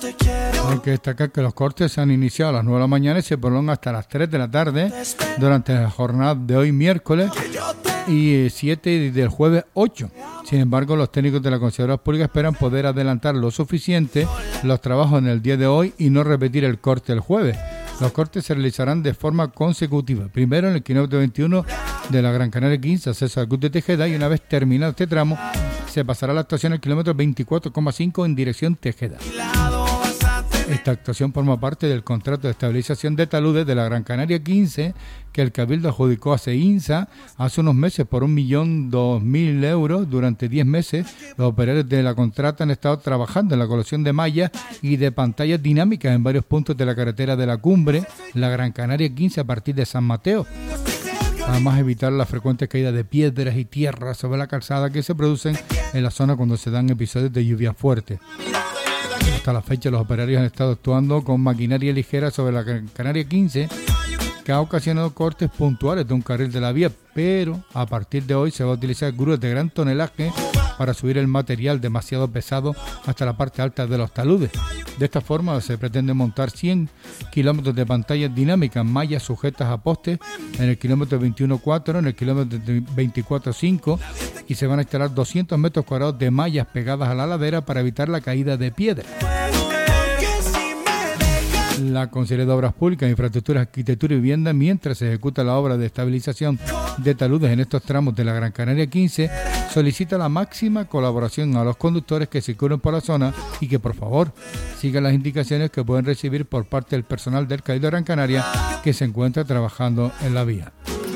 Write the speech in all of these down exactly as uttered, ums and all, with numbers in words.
Hay que destacar que los cortes se han iniciado a las nueve de la mañana y se prolongan hasta las tres de la tarde durante la jornada de hoy miércoles y siete del jueves ocho. Sin embargo, los técnicos de la Concejalía Pública esperan poder adelantar lo suficiente los trabajos en el día de hoy y no repetir el corte el jueves. Los cortes se realizarán de forma consecutiva. Primero en el kilómetro veintiuno de la Gran Canaria quince, acceso al Cruz de Tejeda, y una vez terminado este tramo, se pasará a la actuación al kilómetro veinticuatro coma cinco en dirección Tejeda. Esta actuación forma parte del contrato de estabilización de taludes de la Gran Canaria quince que el Cabildo adjudicó a CEINSA hace unos meses por un millón dos mil euros. Durante diez meses, los operarios de la contrata han estado trabajando en la colocación de mallas y de pantallas dinámicas en varios puntos de la carretera de la Cumbre, la Gran Canaria quince a partir de San Mateo. Además, evitar las frecuentes caídas de piedras y tierra sobre la calzada que se producen en la zona cuando se dan episodios de lluvia fuerte. Hasta la fecha, los operarios han estado actuando con maquinaria ligera sobre la Canaria quince, que ha ocasionado cortes puntuales de un carril de la vía, pero a partir de hoy se va a utilizar grúas de gran tonelaje para subir el material demasiado pesado hasta la parte alta de los taludes. De esta forma se pretende montar cien kilómetros de pantallas dinámicas, mallas sujetas a postes en el kilómetro veintiuno coma cuatro, en el kilómetro veinticuatro coma cinco, y se van a instalar doscientos metros cuadrados de mallas pegadas a la ladera para evitar la caída de piedra. La Concejalía de Obras Públicas, Infraestructura, Arquitectura y Vivienda, mientras se ejecuta la obra de estabilización de taludes en estos tramos de la Gran Canaria quince, solicita la máxima colaboración a los conductores que circulen por la zona y que por favor sigan las indicaciones que pueden recibir por parte del personal del Cabildo de Gran Canaria que se encuentra trabajando en la vía.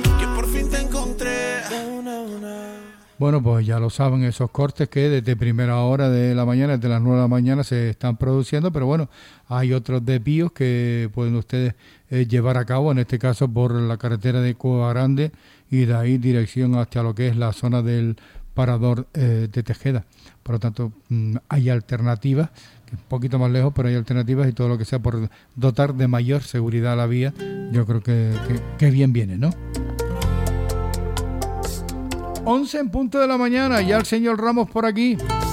Bueno, pues ya lo saben, esos cortes que desde primera hora de la mañana, desde las nueve de la mañana se están produciendo, pero bueno, hay otros desvíos que pueden ustedes eh, llevar a cabo, en este caso por la carretera de Cueva Grande y de ahí dirección hacia lo que es la zona del parador eh, de Tejeda. Por lo tanto, mmm, hay alternativas, que un poquito más lejos, pero hay alternativas y todo lo que sea por dotar de mayor seguridad a la vía, yo creo que, que, que bien viene, ¿no? once en punto de la mañana, ya el señor Ramos por aquí.